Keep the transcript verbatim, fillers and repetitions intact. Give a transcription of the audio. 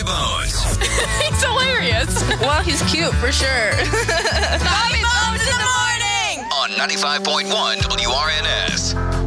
Bones. He's hilarious. Well, he's cute for sure. Bobby Bones in the morning. On ninety-five point one W R N S.